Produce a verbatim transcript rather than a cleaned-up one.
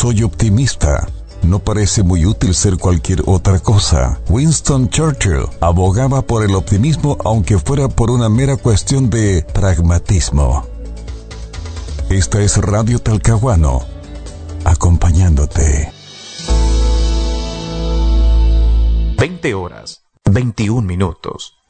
soy optimista. No parece muy útil ser cualquier otra cosa. Winston Churchill abogaba por el optimismo aunque fuera por una mera cuestión de pragmatismo. Esta es Radio Talcahuano, acompañándote. veinte horas, veintiún minutos.